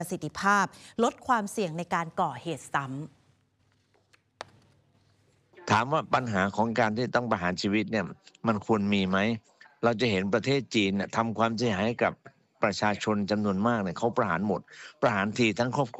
ประสิทธิภาพลดความเสี่ยงในการก่อเหตุซ้ำถามว่าปัญหาของการที่ต้องประหารชีวิตเนี่ยมันควรมีไหมเราจะเห็นประเทศจีนทำความเสียหายให้กับประชาชนจำนวนมากเนี่ยเขาประหารหมดประหารทีทั้งครอบครัว